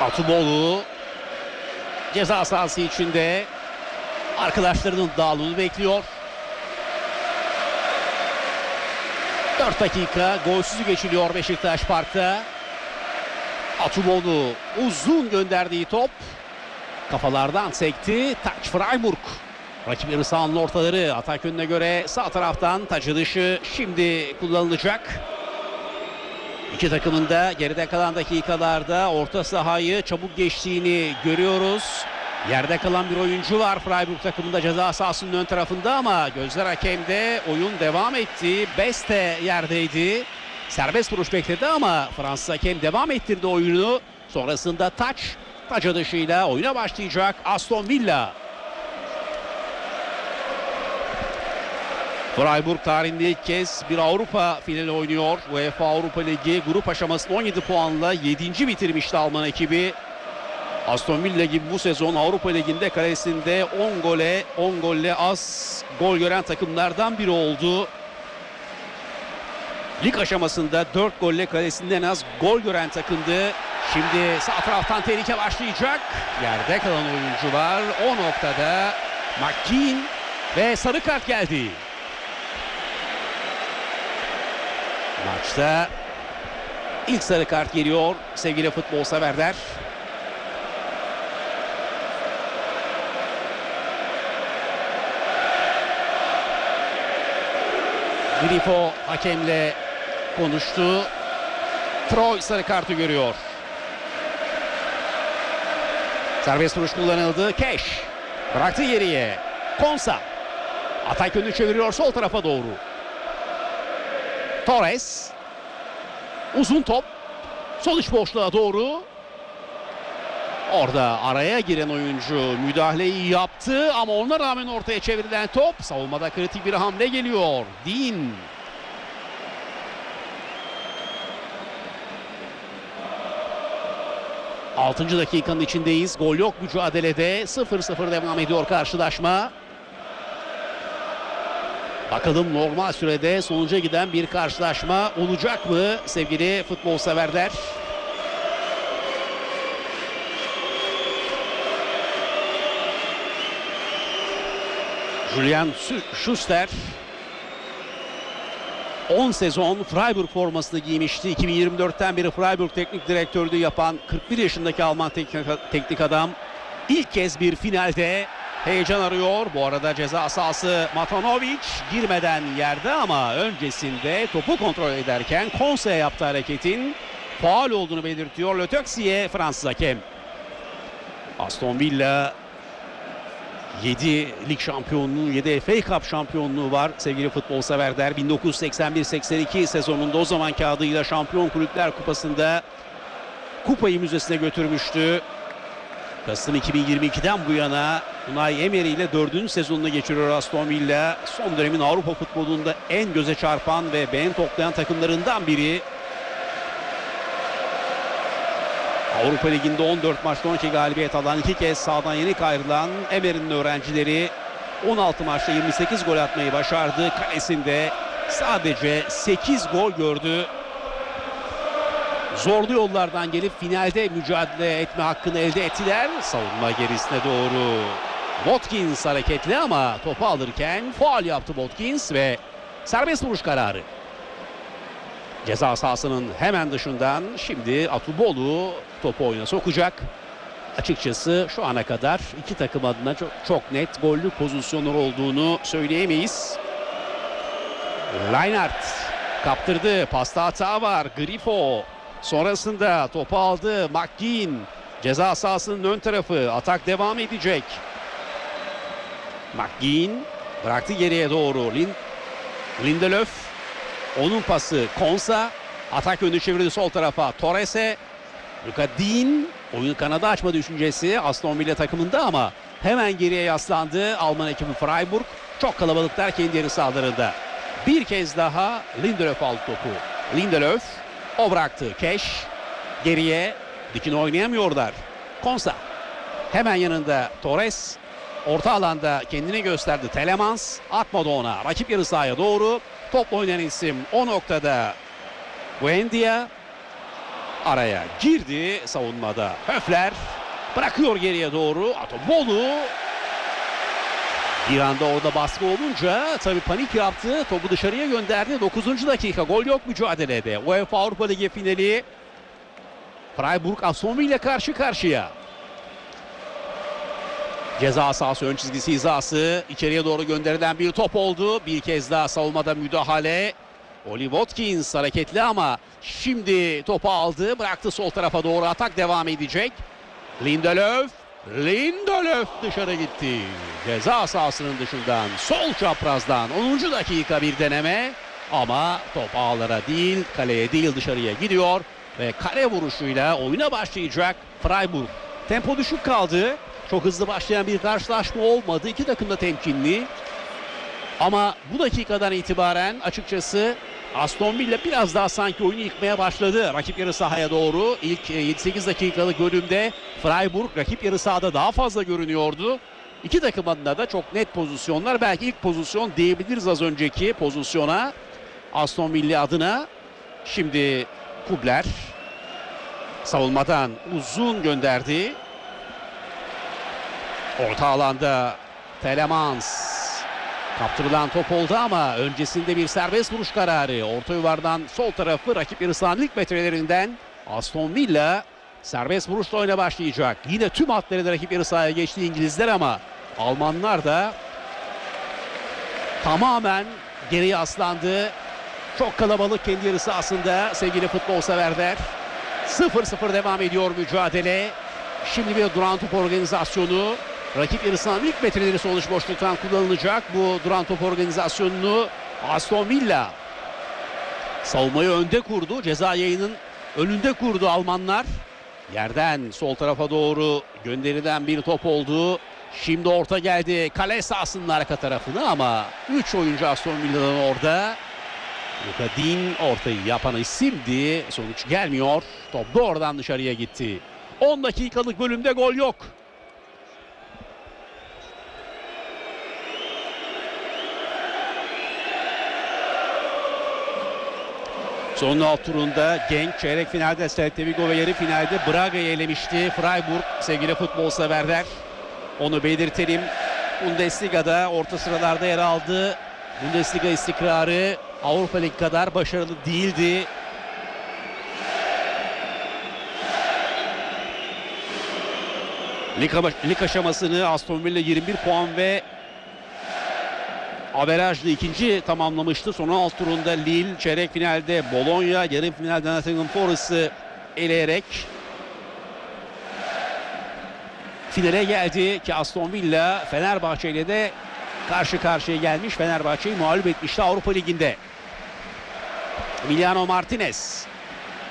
Atuboğlu ceza sahası içinde arkadaşlarının dağılımını bekliyor. 4 dakika golsüzü geçiliyor Beşiktaş Park'ta. Atuboğlu uzun gönderdiği top kafalardan sekti. Taç Freiburg. Rakip yarı sahanın ortaları atak yönüne göre sağ taraftan taçı dışı şimdi kullanılacak. İki takımın da geride kalan dakikalarda orta sahayı çabuk geçtiğini görüyoruz. Yerde kalan bir oyuncu var Freiburg takımında ceza sahasının ön tarafında ama gözler hakemde, oyun devam etti. Beste yerdeydi. Serbest vuruş bekledi ama Fransız hakem devam ettirdi oyunu. Sonrasında taç dışıyla oyuna başlayacak Aston Villa. Freiburg tarihinde ilk kez bir Avrupa finali oynuyor. UEFA Avrupa Ligi grup aşamasını 17 puanla 7. bitirmişti Alman ekibi. Aston Villa gibi bu sezon Avrupa Ligi'nde kalesinde 10 golle az gol gören takımlardan biri oldu. Lig aşamasında 4 golle kalesinde en az gol gören takımdı. Şimdi sağ taraftan tehlike başlayacak. Yerde kalan oyuncu var. O noktada McKean ve sarı kart geldi. Maçta ilk sarı kart geliyor sevgili futbol severler. Grifo hakemle konuştu. Troy sarı kartı görüyor. Serbest vuruş kullanıldı. Keş bıraktı geriye. Konsa atak yönünü çeviriyor sol tarafa doğru. Torres uzun top sol iç boşluğa doğru. Orada araya giren oyuncu müdahaleyi yaptı ama ona rağmen ortaya çevrilen top, savunmada kritik bir hamle geliyor. Dean. Altıncı dakikanın içindeyiz. Gol yok mücadelede. 0-0 devam ediyor karşılaşma. Bakalım normal sürede sonuca giden bir karşılaşma olacak mı sevgili futbol severler? Julian Schuster 10 sezon Freiburg formasını giymişti. 2024'ten beri Freiburg teknik direktörlüğü yapan 41 yaşındaki Alman teknik adam ilk kez bir finalde heyecan arıyor. Bu arada ceza sahası Matanovic girmeden yerde ama öncesinde topu kontrol ederken Konsa'ya yaptığı hareketin faul olduğunu belirtiyor Le Tixier Fransız hakem. Aston Villa 7 lig şampiyonluğu, 7 FA Cup şampiyonluğu var sevgili futbol severler. 1981-82 sezonunda o zamanki adıyla Şampiyon Kulüpler Kupası'nda kupayı müzesine götürmüştü. Kasım 2022'den bu yana Unai Emery ile 4. sezonunu geçiriyor Aston Villa. Son dönemin Avrupa futbolunda en göze çarpan ve beğeni toplayan takımlarından biri. Avrupa Ligi'nde 14 maçta 12 galibiyet alan, 2 kez sahadan yenik ayrılan Emery'nin öğrencileri 16 maçta 28 gol atmayı başardı. Kalesinde sadece 8 gol gördü. Zorlu yollardan gelip finalde mücadele etme hakkını elde ettiler. Savunma gerisine doğru Watkins hareketli ama topu alırken faul yaptı Watkins ve serbest vuruş kararı. Ceza sahasının hemen dışından şimdi Atuboğlu topu oyuna sokacak. Açıkçası şu ana kadar iki takım adına çok net gollü pozisyonlar olduğunu söyleyemeyiz. Lienhart kaptırdı. Pasta hata var. Grifo sonrasında topu aldı. McKean ceza sahasının ön tarafı. Atak devam edecek. McKean bıraktı geriye doğru. Lindelöf. Onun pası Konsa. Atak yönünü çevirdi sol tarafa. Torres'e. Luka Dean. Oyun kanada açma düşüncesi Aston Villa takımında ama hemen geriye yaslandı Alman ekibi Freiburg. Çok kalabalıklar kendi yarı sahalarında. Bir kez daha Lindelöf aldı topu. Lindelöf. O bıraktı. Keş. Geriye. Dikine oynayamıyorlar. Konsa. Hemen yanında Torres. Orta alanda kendini gösterdi. Telemans. Atmadı ona. Rakip yarı sahaya doğru. Topla oynayan isim o noktada Buendia. araya girdi savunmada. Höfler bırakıyor geriye doğru. Atobolu bir anda orada baskı olunca tabii panik yaptı. Topu dışarıya gönderdi. 9. dakika, gol yok mücadelede. UEFA Avrupa Ligi finali. Freiburg Aston Villa ile karşı karşıya. Ceza sahası ön çizgisi hizası, içeriye doğru gönderilen bir top oldu. Bir kez daha savunmada müdahale. Oli Watkins hareketli ama şimdi topu aldı, bıraktı sol tarafa doğru, atak devam edecek. Lindelöf dışarı gitti. Ceza sahasının dışından, sol çaprazdan 10. dakika bir deneme. Ama top ağlara değil, kaleye değil, dışarıya gidiyor. Ve kale vuruşuyla oyuna başlayacak Freiburg. Tempo düşük kaldı. Çok hızlı başlayan bir karşılaşma olmadı. İki takım da temkinli. Ama bu dakikadan itibaren açıkçası Aston Villa biraz daha sanki oyunu yıkmaya başladı. Rakip yarı sahaya doğru ilk 7-8 dakikalık bölümde Freiburg rakip yarı sahada daha fazla görünüyordu. İki takım adına da çok net pozisyonlar. Belki ilk pozisyon diyebiliriz az önceki pozisyona. Aston Villa adına. Şimdi Kubler savunmadan uzun gönderdi. Orta alanda Telemans. Kaptırılan top oldu ama öncesinde bir serbest vuruş kararı. Orta yuvardan sol tarafı rakip yarı sahanın ilk metrelerinden Aston Villa serbest vuruşla oyuna başlayacak. Yine tüm hatları da rakip yarı sahaya geçti İngilizler ama Almanlar da tamamen geriye aslandı. Çok kalabalık kendi yarı sahasında sevgili futbol severler. 0-0 devam ediyor mücadele. Şimdi bir duran top organizasyonu. Rakip yarı sahanın ilk metreleri sonuç boşluktan kullanılacak. Bu duran top organizasyonunu Aston Villa savunmayı önde kurdu. Ceza yayının önünde kurdu Almanlar. Yerden sol tarafa doğru gönderilen bir top oldu. Şimdi orta geldi kale sahasının arka tarafına ama 3 oyuncu Aston Villa'dan orada. Luka Dean ortayı yapan isimdi. Sonuç gelmiyor. Top doğrudan dışarıya gitti. 10 dakikalık bölümde gol yok. Sonun alt turunda Genk çeyrek finalde Celta Vigo ve yarı finalde Braga'yı elemişti. Freiburg sevgili futbol severler. Onu belirtelim. Bundesliga'da orta sıralarda yer aldı. Bundesliga istikrarı Avrupa Ligi kadar başarılı değildi. Lig aşamasını Aston Villa 21 puan ve averajlı ikinci tamamlamıştı. Son alt turunda Lille, çeyrek finalde Bologna, yarı finalde Nottingham Forest'ı eleyerek finale geldi ki Aston Villa Fenerbahçe ile de karşı karşıya gelmiş. Fenerbahçe'yi mağlup etmişti Avrupa Ligi'nde. Emiliano Martinez